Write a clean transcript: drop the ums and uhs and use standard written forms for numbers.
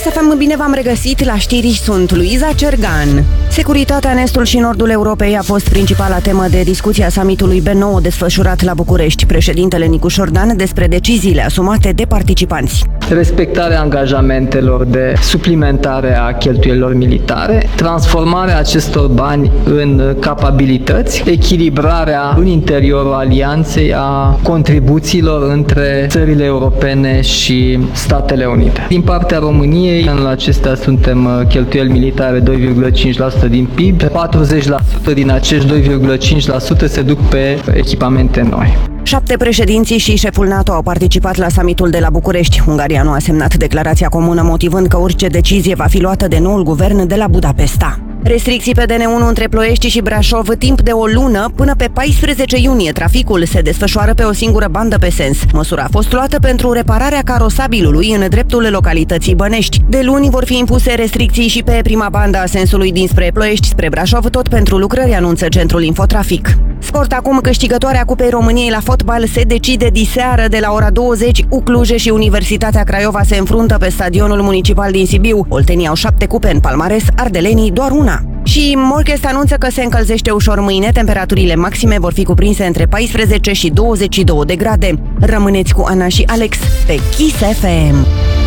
Kiss FM, bine v-am regăsit la știri, sunt Luiza Cergan. Securitatea în estul și nordul Europei a fost principala temă de discuție a summitului B9 desfășurat la București. Președintele Nicu Șordan despre deciziile asumate de participanți. Respectarea angajamentelor de suplimentare a cheltuielilor militare, transformarea acestor bani în capabilități, echilibrarea în interiorul alianței a contribuțiilor între țările europene și Statele Unite. Din partea României, anul acesta suntem cheltuieli militare 2,5% din PIB, 40% din acești 2,5% se duc pe echipamente noi. 7 președinții și șeful NATO au participat la summitul de la București. Ungaria nu a semnat declarația comună, motivând că orice decizie va fi luată de noul guvern de la Budapesta. Restricții pe DN1 între Ploiești și Brașov timp de o lună până pe 14 iunie. Traficul se desfășoară pe o singură bandă pe sens. Măsura a fost luată pentru repararea carosabilului în dreptul localității Bănești. De luni vor fi impuse restricții și pe prima bandă a sensului dinspre Ploiești spre Brașov, tot pentru lucrări, anunță Centrul Infotrafic. Sport acum, câștigătoarea Cupei României la fotbal se decide diseară de la ora 20. Cluj și Universitatea Craiova se înfruntă pe stadionul municipal din Sibiu. Oltenii au 7 cupe în palmares, ardelenii doar una. Și Morchest anunță că se încălzește ușor mâine, temperaturile maxime vor fi cuprinse între 14 și 22 de grade. Rămâneți cu Ana și Alex pe Kiss FM.